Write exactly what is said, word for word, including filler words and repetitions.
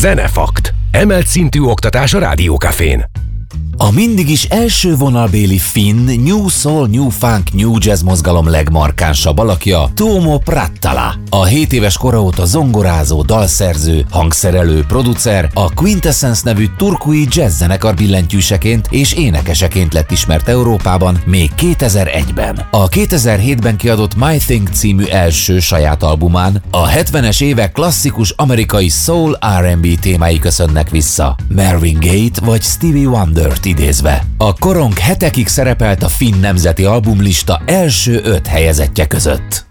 Zenefakt. Emelt szintű oktatás a Rádiókafén. A mindig is első vonalbéli finn New Soul, New Funk, New Jazz mozgalom legmarkánsabb alakja Tuomo Prattala. A hét éves kora óta zongorázó, dalszerző, hangszerelő, producer, a Quintessence nevű turkui jazz zenekar billentyűseként és énekeseként lett ismert Európában még kétezer-egyben. A kétezer-hétben kiadott My Thing című első saját albumán a hetvenes évek klasszikus amerikai soul er and bé témái köszönnek vissza, Marvin Gaye-t vagy Stevie Wondert idézve. A korong hetekig szerepelt a finn nemzeti albumlista első öt helyezettje között.